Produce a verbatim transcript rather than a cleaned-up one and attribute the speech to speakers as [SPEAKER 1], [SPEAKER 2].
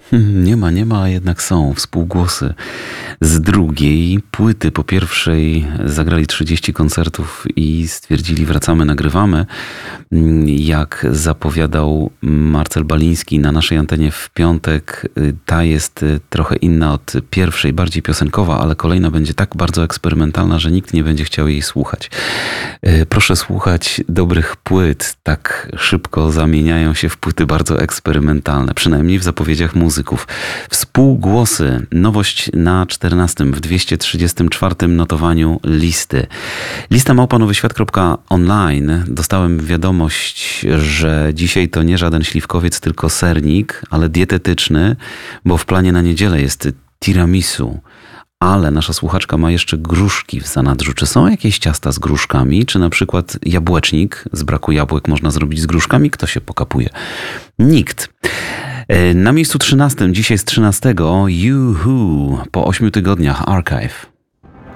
[SPEAKER 1] Hmm, Nie ma, nie ma, a jednak są współgłosy z drugiej płyty. Po pierwszej zagrali trzydzieści koncertów i stwierdzili wracamy, nagrywamy. Jak zapowiadał Marcel Baliński na naszej antenie w piątek, ta jest trochę inna od pierwszej, bardziej piosenkowa, ale kolejna będzie tak bardzo eksperymentalna, że nikt nie będzie chciał jej słuchać. Proszę słuchać dobrych płyt. Tak szybko zamieniają się w płyty bardzo eksperymentalne, przynajmniej w zapowiedziach muzyków. Współgłosy. Nowość na czternastym w dwieście trzydziestym czwartym notowaniu listy. Lista małpa nowy świat kropka online. Dostałem wiadomość, że dzisiaj to nie żaden śliwkowiec, tylko sernik, ale dietetyczny, bo w planie na niedzielę jest tiramisu. Ale nasza słuchaczka ma jeszcze gruszki w zanadrzu. Czy są jakieś ciasta z gruszkami? Czy na przykład jabłecznik z braku jabłek można zrobić z gruszkami? Kto się pokapuje? Nikt. Na miejscu trzynastym, dzisiaj z trzynastego, Yoo-Hoo po ośmiu tygodniach Archive.